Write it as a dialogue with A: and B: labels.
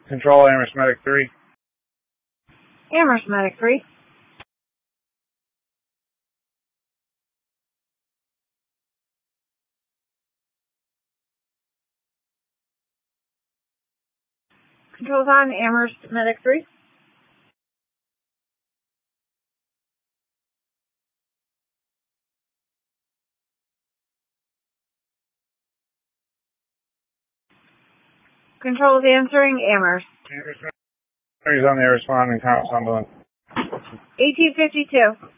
A: Control Amherst Medic 3.
B: Amherst Medic 3. Controls on Amherst Medic 3. Controls answering Amherst.
A: Amherst Medic 3 is on the air responding. Cumberland.
B: 1852.